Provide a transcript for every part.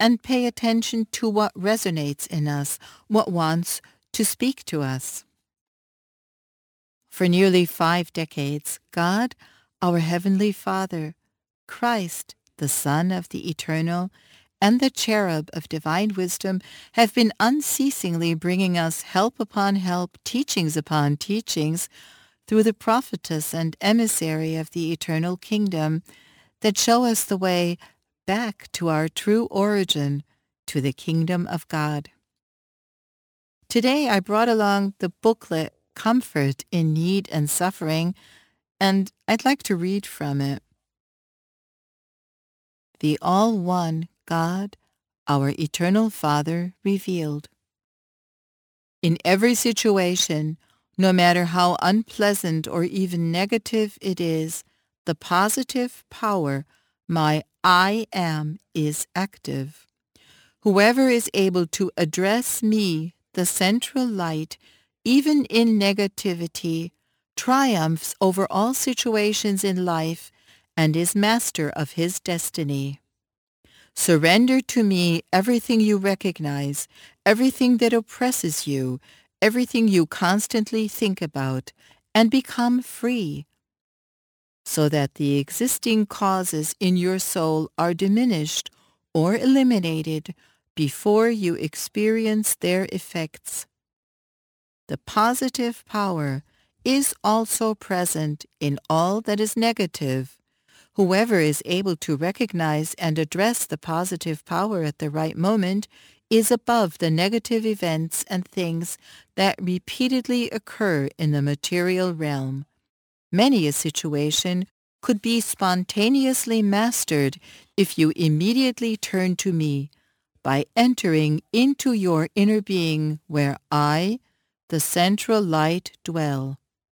and pay attention to what resonates in us, what wants to speak to us. For nearly 5 decades, God, our Heavenly Father, Christ, the Son of the Eternal, and the Cherub of Divine Wisdom have been unceasingly bringing us help upon help, teachings upon teachings, through the prophetess and emissary of the eternal kingdom that show us the way back to our true origin, to the kingdom of God. Today I brought along the booklet Comfort in Need and Suffering, and I'd like to read from it. The all-one God, our eternal Father, revealed. In every situation, no matter how unpleasant or even negative it is, the positive power, my I am, is active. Whoever is able to address me, the central light, even in negativity, triumphs over all situations in life and is master of his destiny. Surrender to me everything you recognize, everything that oppresses you, everything you constantly think about, and become free, so that the existing causes in your soul are diminished or eliminated before you experience their effects. The positive power is also present in all that is negative. Whoever is able to recognize and address the positive power at the right moment is above the negative events and things that repeatedly occur in the material realm. Many a situation could be spontaneously mastered if you immediately turn to me by entering into your inner being where I, the central light, dwell.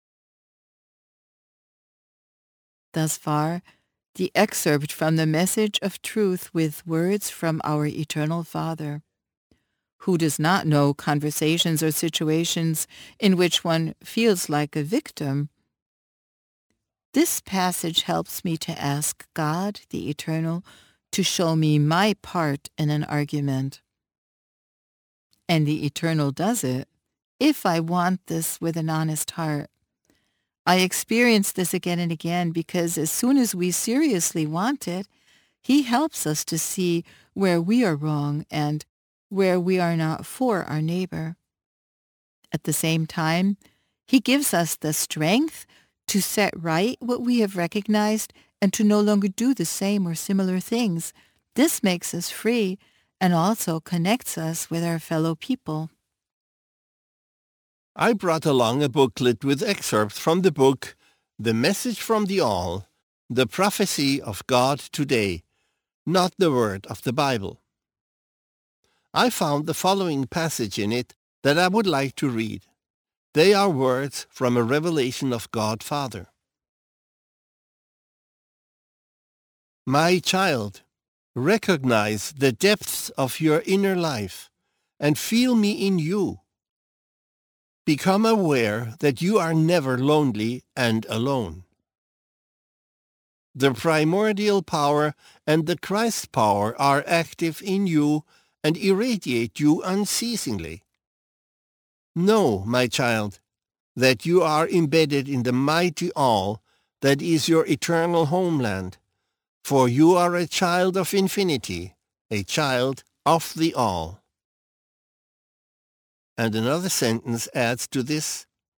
Thus far, the excerpt from the Message of Truth with words from our Eternal Father. Who does not know conversations or situations in which one feels like a victim? This passage helps me to ask God, the Eternal, to show me my part in an argument. And the Eternal does it, if I want this with an honest heart. I experience this again and again because as soon as we seriously want it, He helps us to see where we are wrong and where we are not for our neighbor. At the same time, He gives us the strength to set right what we have recognized and to no longer do the same or similar things. This makes us free and also connects us with our fellow people. I brought along a booklet with excerpts from the book The Message from the All, The Prophecy of God Today, Not the Word of the Bible. I found the following passage in it that I would like to read. They are words from a revelation of God Father. My child, recognize the depths of your inner life and feel me in you. Become aware that you are never lonely and alone. The primordial power and the Christ power are active in you and irradiate you unceasingly. Know, my child, that you are embedded in the mighty all that is your eternal homeland, for you are a child of infinity, a child of the all. And another sentence adds to this.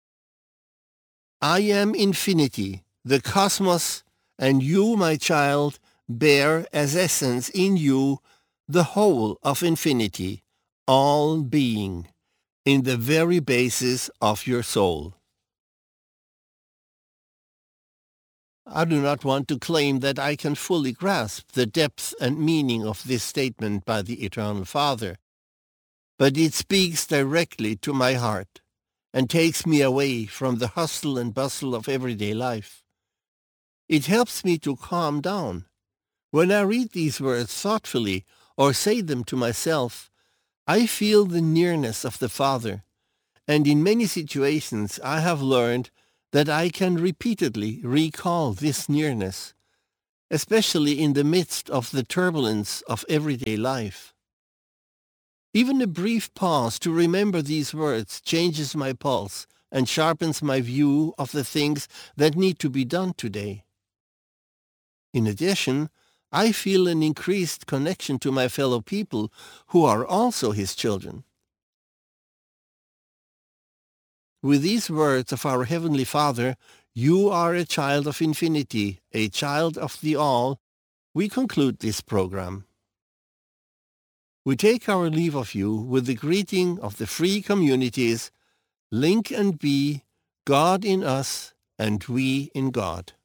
I am infinity, the cosmos, and you, my child, bear as essence in you the whole of infinity, all being, in the very basis of your soul. I do not want to claim that I can fully grasp the depth and meaning of this statement by the Eternal Father, but it speaks directly to my heart and takes me away from the hustle and bustle of everyday life. It helps me to calm down. When I read these words thoughtfully or say them to myself, I feel the nearness of the Father, and in many situations I have learned that I can repeatedly recall this nearness, especially in the midst of the turbulence of everyday life. Even a brief pause to remember these words changes my pulse and sharpens my view of the things that need to be done today. In addition, I feel an increased connection to my fellow people who are also his children. With these words of our Heavenly Father, "You are a child of infinity, a child of the all," we conclude this program. We take our leave of you with the greeting of the free communities, Link and Be, God in us, and we in God.